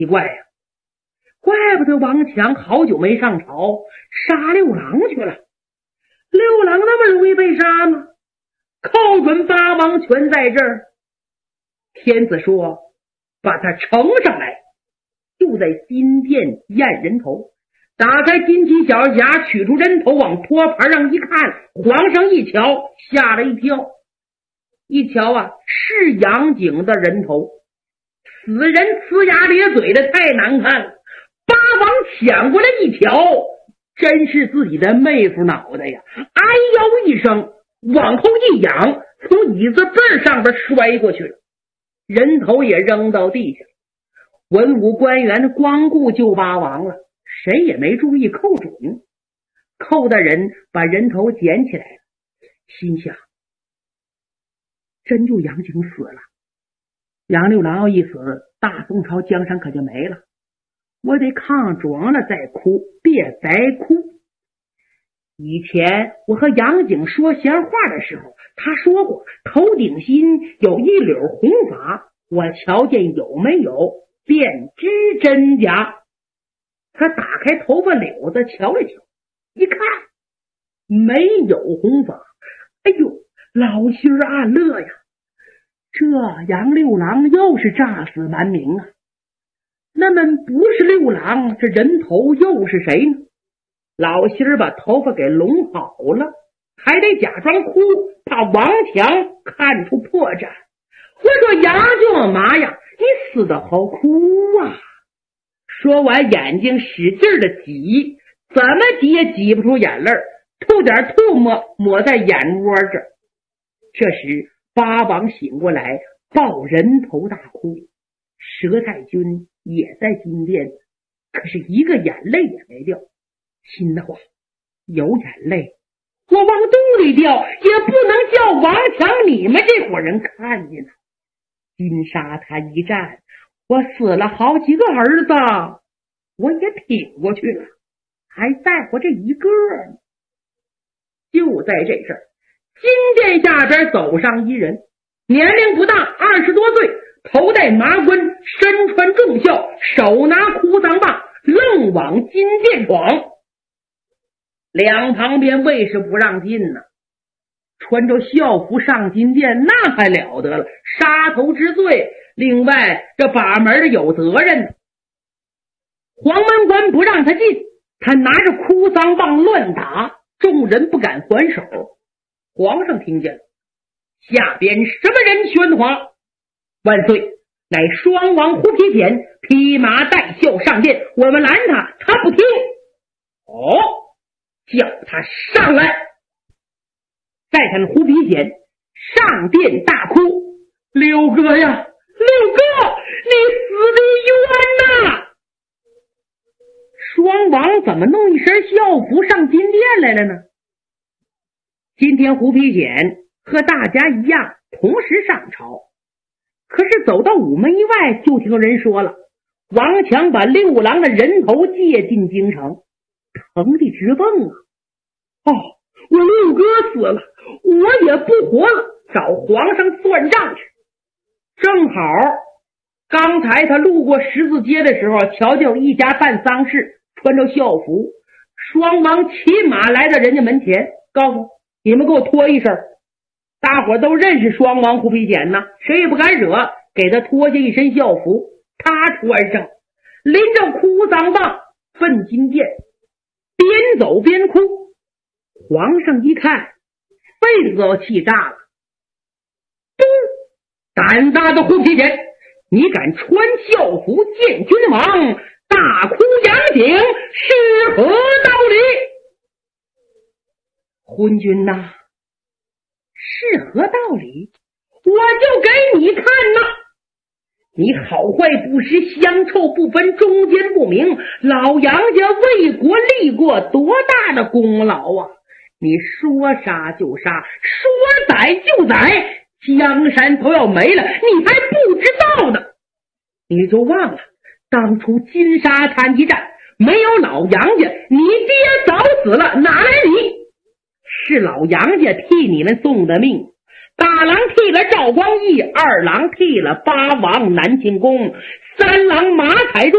奇怪呀，怪不得王强好久没上朝，杀六郎去了。六郎那么容易被杀吗？寇准八王全在这儿。天子说把他呈上来，就在金殿验人头。打开金旗小匣，取出人头，往托盘上一看，皇上一瞧，吓了一跳。一瞧啊，是杨景的人头，死人呲牙咧嘴的，太难看了。八王抢过来一瞧，真是自己的妹夫脑袋呀！哎呦一声，往后一仰，从椅子背上边摔过去了，人头也扔到地下。文武官员光顾救八王了，谁也没注意寇准。寇大人把人头捡起来了，心想真就杨景死了。杨六郎要一死，大宋朝江山可就没了。我得抗壮了再哭，别再哭。以前我和杨景说闲话的时候，他说过头顶心有一绺红发，我瞧见有没有便知真假。他打开头发绺子瞧了瞧，一看没有红发。哎呦，老心儿暗乐呀，这杨六郎又是诈死瞒名啊。那么不是六郎，这人头又是谁呢？老心儿把头发给拢好了，还得假装哭，怕王强看出破绽。我说杨舅妈呀，你死得好哭啊。说完眼睛使劲的挤，怎么挤也挤不出眼泪，吐点唾沫抹在眼窝这。这时八王醒过来，抱人头大哭。佘太君也在金殿，可是一个眼泪也没掉。心的话，有眼泪我往肚里掉，也不能叫王强你们这伙人看见了。金沙滩一战，我死了好几个儿子，我也挺过去了，还在乎这一个呢。就在这事儿，金殿下边走上一人，年龄不大，20多岁，头戴麻冠，身穿重孝，手拿哭丧棒，愣往金殿闯。两旁边卫士不让进呢，穿着校服上金殿那还了得了，杀头之罪。另外这把门的有责任，黄门官不让他进，他拿着哭丧棒乱打，众人不敢还手。皇上听见了，下边什么人喧哗？万岁，乃双王胡皮简披麻戴孝上殿，我们拦他，他不听。叫他上来。再看胡皮简上殿大哭，六哥呀，六哥，你死的冤呐！双王怎么弄一身校服上金殿来了呢？今天胡皮简和大家一样同时上朝，可是走到午门以外，就听人说了，王强把六郎的人头借进京城，疼的直蹦啊！我六哥死了，我也不活了，找皇上算账去。正好刚才他路过十字街的时候，瞧见有一家办丧事，穿着校服，双王骑马来到人家门前，告诉你们给我脱一身。大伙都认识双王胡皮简呢，谁也不敢惹，给他脱下一身校服，他穿上，拎着哭丧棒奔金殿，边走边哭。皇上一看，肺子都气炸了。胆大的胡皮简，你敢穿校服见君王，大哭杨景，是何道理？昏君呐，是何道理？我就给你看呐！你好坏不识，香臭不分，中间不明，老杨家为国立过多大的功劳啊！你说杀就杀，说宰就宰，江山都要没了，你还不知道呢。你就忘了当初金沙滩一战，没有老杨家，你爹早死了，哪来你？是老杨家替你们送的命，大郎替了赵光义，二郎替了八王南清宫，三郎马彩中